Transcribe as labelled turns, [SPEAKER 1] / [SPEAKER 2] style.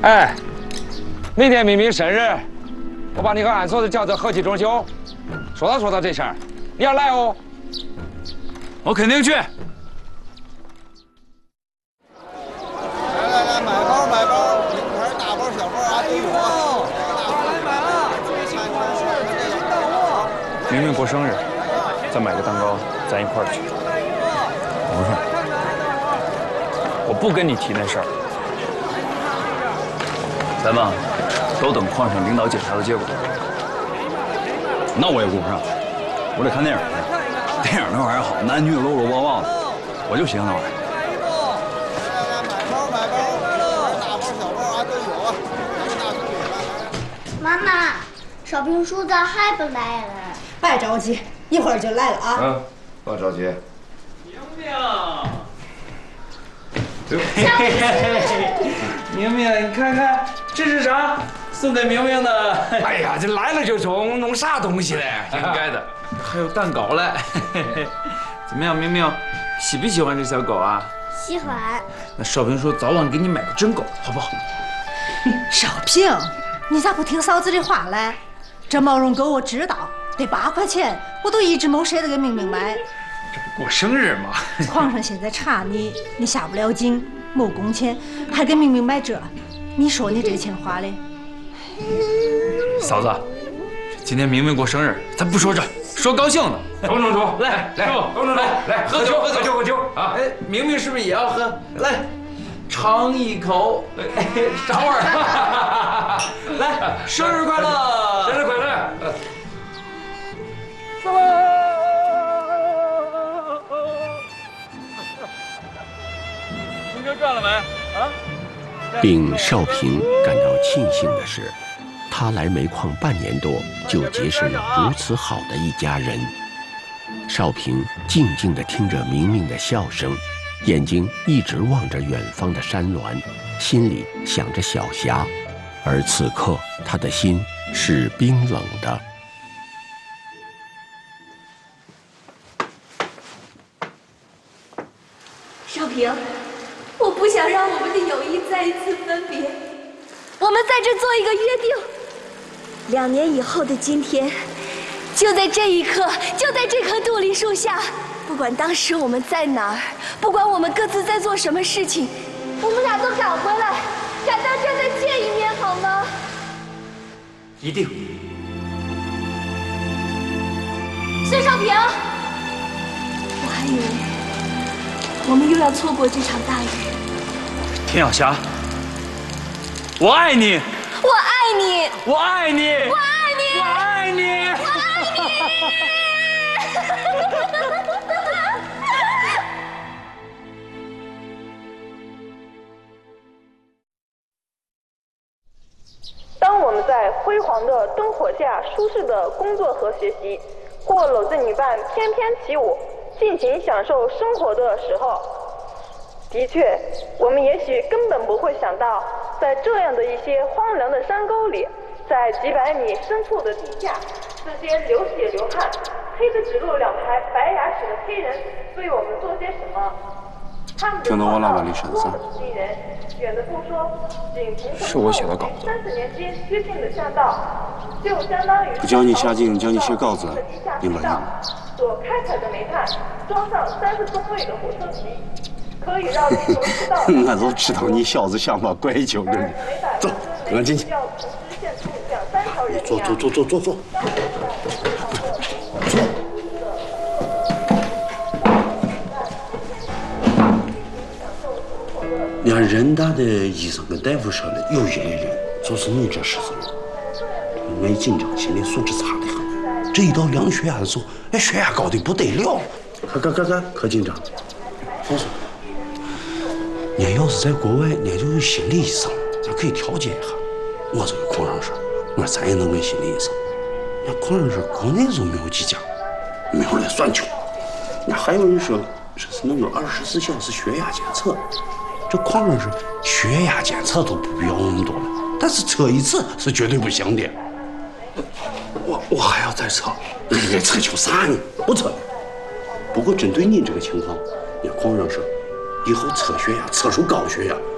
[SPEAKER 1] 哎，明天明明生日，我把你和俺嫂子叫到和气装修。说到这事儿，你要来哦。
[SPEAKER 2] 我肯定去。来，
[SPEAKER 3] 买包，名牌大包小包啊都有啊！来买啊！
[SPEAKER 2] 明明过生日，再买个蛋糕，咱一块儿去。不是，我不跟你提那事儿。咱们都等矿上领导检查的结果。
[SPEAKER 4] 那我也顾不上，我得看电影去。电影那玩意儿好，男女搂搂抱抱的，我就喜欢那玩意儿。
[SPEAKER 3] 买包，大包小包啊都有啊！
[SPEAKER 5] 妈妈，烧饼叔咋还不来了？
[SPEAKER 6] 别着急，一会儿就来了啊。
[SPEAKER 1] 嗯，别着急。
[SPEAKER 2] 明明，明明，你看看这是啥？送给明明的。
[SPEAKER 1] 哎呀，这来了就中，弄啥东西嘞？
[SPEAKER 2] 应该的。还有蛋糕嘞。怎么样，明明，喜不喜欢这小狗啊？
[SPEAKER 5] 喜欢。
[SPEAKER 2] 那少平说早晚给你买个真狗，好不好？
[SPEAKER 6] 少平，你咋不听嫂子的话嘞？这毛绒狗我知道，得8块钱，我都一直没舍得给明明买。
[SPEAKER 2] 这不过生日吗？
[SPEAKER 6] 皇上现在查你，你下不了井，没工钱，还给明明买这，你说你这钱花的？
[SPEAKER 2] 嫂子，今天明明过生日，咱不说这，说高兴的。
[SPEAKER 1] 中，
[SPEAKER 2] 来，
[SPEAKER 1] 中，来，喝酒啊！
[SPEAKER 2] 哎，明明是不是也要喝？来，尝一口，啥味儿？来，生日快乐！
[SPEAKER 1] 生日快乐！
[SPEAKER 2] 红球赚了没？啊？
[SPEAKER 7] 令少平感到庆幸的是，他来煤矿半年多，就结识了如此好的一家人。少平静静地听着明明的笑声，眼睛一直望着远方的山峦，心里想着小霞，而此刻他的心是冰冷的。
[SPEAKER 8] 少平，我不想让我们的友谊再一次分别，我们在这做一个约定，2年以后的今天，就在这一刻，就在这棵杜梨树下，不管当时我们在哪儿，不管我们各自在做什么事情，我们俩都赶回来，赶到这再见一面，好吗？
[SPEAKER 2] 一定。
[SPEAKER 8] 孙少平，我还以为我们又要错过这场大雨。
[SPEAKER 2] 田晓霞，我爱你，
[SPEAKER 8] 我爱你，
[SPEAKER 2] 我爱你，
[SPEAKER 8] 我爱你，
[SPEAKER 2] 我爱你，
[SPEAKER 8] 我爱你。
[SPEAKER 9] 当我们在辉煌的灯火下舒适的工作和学习，或搂着女伴翩翩起舞，尽情享受生活的时候，的确，我们也许根本不会想到，在这样的一些荒凉的山沟里，在几百米深处的地下，这些流血流汗、黑得只露2排白牙齿的黑人为我们做些什么。
[SPEAKER 4] 听到我老板的声音，
[SPEAKER 9] 是我写的稿子。
[SPEAKER 4] 不叫你下井，叫你写稿子，你乐意吗？
[SPEAKER 9] 所开采的煤炭装上30吨位的火车皮，可以让地球赤道。
[SPEAKER 4] 我就知道你小子想把拐球着呢。走，跟我进去。坐。连人大的医生跟大夫说的有一类人，就是你这狮子座，爱紧张，心理素质差得很。这一到量血压的时候，血压高的不得了，可紧张。放松。你要是在国外，你就有心理医生，咱可以调节一下。我这个矿上说，我咱也能问心理医生。那矿上说国内就没有几家，没有来算球。那还有人说，这是能有24小时血压监测。这矿上是血压监测都不必要那么多了，但是测一次是绝对不行的。我还要再测，测就啥呢？不测了。不过针对你这个情况，那矿上是以后测血压测出高血压